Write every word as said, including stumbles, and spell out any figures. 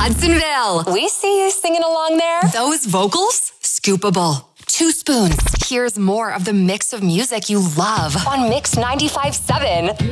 Hudsonville. We see you singing along there. Those vocals? Scoopable. Two spoons. Here's more of the mix of music you love On Mix ninety-five point seven.